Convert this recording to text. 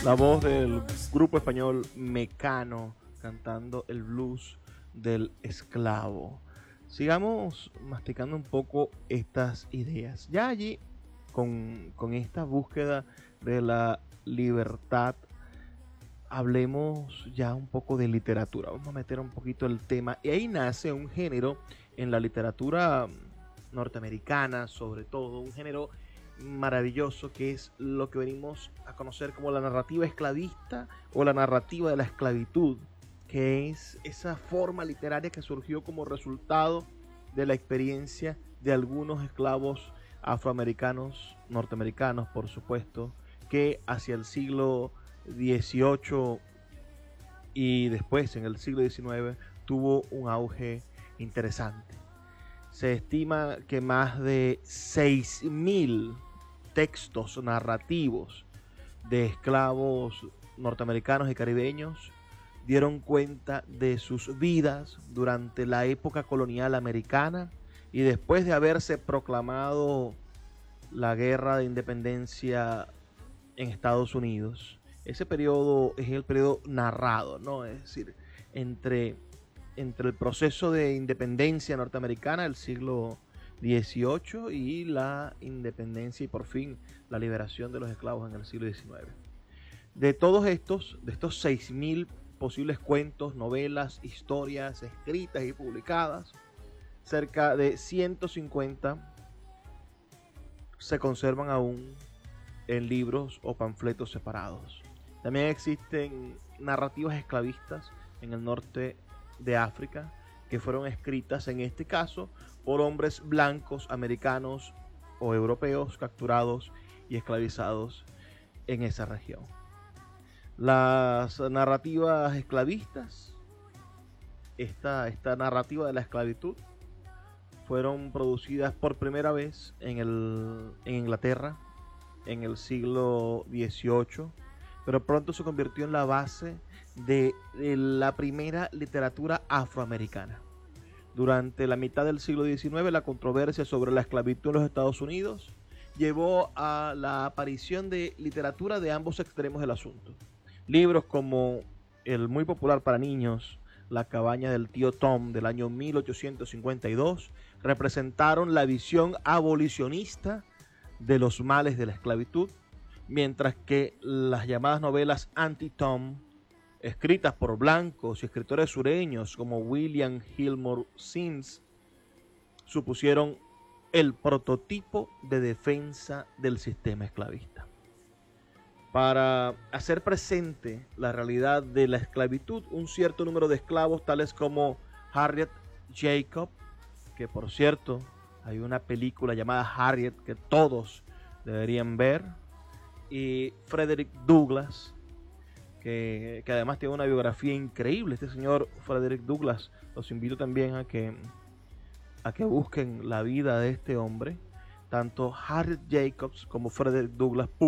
La voz del grupo español Mecano cantando el blues del esclavo. Sigamos masticando un poco estas ideas. Ya allí, con esta búsqueda de la libertad, hablemos ya un poco de literatura. Vamos a meter un poquito el tema. Y ahí nace un género en la literatura norteamericana, sobre todo, un género maravilloso que es lo que venimos a conocer como la narrativa esclavista o la narrativa de la esclavitud, que es esa forma literaria que surgió como resultado de la experiencia de algunos esclavos afroamericanos, norteamericanos por supuesto, que hacia el siglo XVIII y después en el siglo XIX tuvo un auge interesante. Se estima que más de 6.000 textos narrativos de esclavos norteamericanos y caribeños dieron cuenta de sus vidas durante la época colonial americana y después de haberse proclamado la guerra de independencia en Estados Unidos. Ese periodo es el periodo narrado, ¿no? Es decir, entre el proceso de independencia norteamericana del siglo XVIII y la independencia y por fin la liberación de los esclavos en el siglo XIX. De todos estos 6.000 posibles cuentos, novelas, historias escritas y publicadas, cerca de 150 se conservan aún en libros o panfletos separados. También existen narrativas esclavistas en el norte de África que fueron escritas en este caso por hombres blancos americanos o europeos capturados y esclavizados en esa región. Las narrativas esclavistas, esta narrativa de la esclavitud, fueron producidas por primera vez en Inglaterra en el siglo XVIII, pero pronto se convirtió en la base de la primera literatura afroamericana. Durante la mitad del siglo XIX, la controversia sobre la esclavitud en los Estados Unidos llevó a la aparición de literatura de ambos extremos del asunto. Libros como el muy popular para niños, La cabaña del tío Tom, del año 1852, representaron la visión abolicionista de los males de la esclavitud, mientras que las llamadas novelas anti-Tom, escritas por blancos y escritores sureños como William Gilmore Simms, supusieron el prototipo de defensa del sistema esclavista. Para hacer presente la realidad de la esclavitud, un cierto número de esclavos, tales como Harriet Jacob, que por cierto hay una película llamada Harriet que todos deberían ver, y Frederick Douglass, que además tiene una biografía increíble. Este señor Frederick Douglass, los invito también a que busquen la vida de este hombre. Tanto Harriet Jacobs como Frederick Douglass